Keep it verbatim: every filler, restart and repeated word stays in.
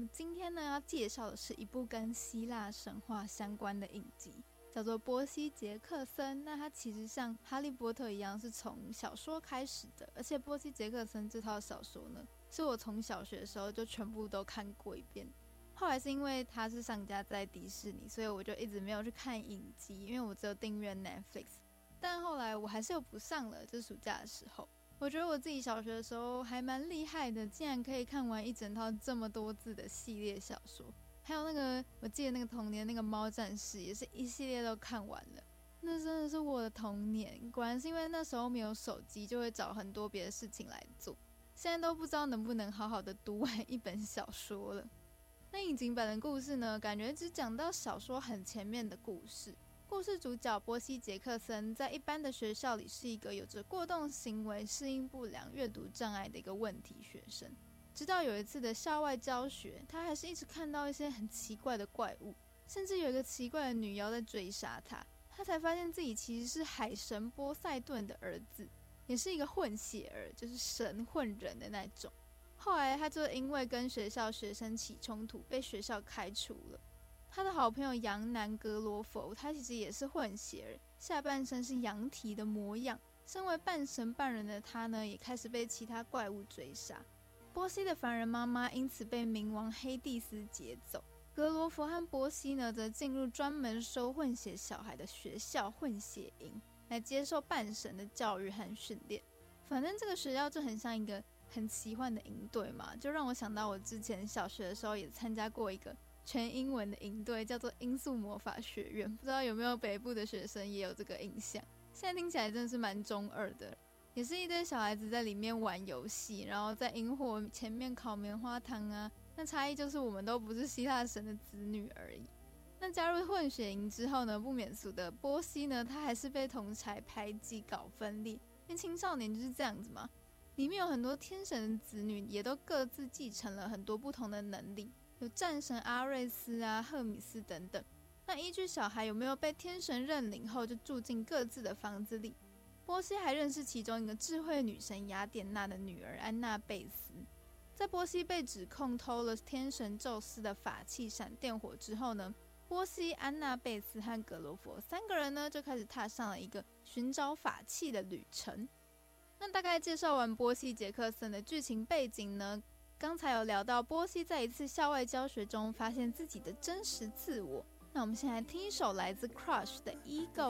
们今天呢要介绍的是一部跟希腊神话相关的影集，叫做波西·杰克森。那它其实像哈利波特一样是从小说开始的，而且波西·杰克森这套小说呢是我从小学的时候就全部都看过一遍。后来是因为它是上架在迪士尼，所以我就一直没有去看影集，因为我只有订阅 Netflix。 但后来我还是有补上了，就是暑假的时候。我觉得我自己小学的时候还蛮厉害的，竟然可以看完一整套这么多字的系列小说。还有那个我记得那个童年那个猫战士也是一系列都看完了。那真的是我的童年，果然是因为那时候没有手机，就会找很多别的事情来做。现在都不知道能不能好好的读完一本小说了。那影集版的故事呢，感觉只讲到小说很前面的故事。故事主角波西·杰克森在一般的学校里是一个有着过动行为、适应不良、阅读障碍的一个问题学生。直到有一次的校外教学，他还是一直看到一些很奇怪的怪物，甚至有一个奇怪的女妖在追杀他。他才发现自己其实是海神波塞顿的儿子，也是一个混血儿，就是神混人的那种。后来他就因为跟学校学生起冲突，被学校开除了。他的好朋友羊男格罗佛，他其实也是混血儿，下半身是羊蹄的模样。身为半神半人的他呢，也开始被其他怪物追杀。波西的凡人妈妈因此被冥王黑帝斯劫走。格罗佛和波西呢，则进入专门收混血小孩的学校混血营，来接受半神的教育和训练。反正这个学校就很像一个很奇幻的营队嘛，就让我想到我之前小学的时候也参加过一个全英文的营队，叫做音速魔法学院。不知道有没有北部的学生也有这个印象。现在听起来真的是蛮中二的，也是一堆小孩子在里面玩游戏，然后在萤火前面烤棉花糖啊。那差异就是我们都不是希腊神的子女而已。那加入混血营之后呢，不免俗的波西呢，他还是被同侪排挤搞分裂，因为青少年就是这样子嘛。里面有很多天神的子女，也都各自继承了很多不同的能力，有战神阿瑞斯啊、赫米斯等等。那依据小孩有没有被天神认领后，就住进各自的房子里。波西还认识其中一个智慧女神雅典娜的女儿安娜贝斯。在波西被指控偷了天神宙斯的法器闪电火之后呢，波西、安娜贝斯和格罗佛三个人呢，就开始踏上了一个寻找法器的旅程。那大概介绍完波西·杰克森的剧情背景呢，刚才有聊到波西在一次校外教学中发现自己的真实自我。那我们先来听一首来自 Crush 的 Ego。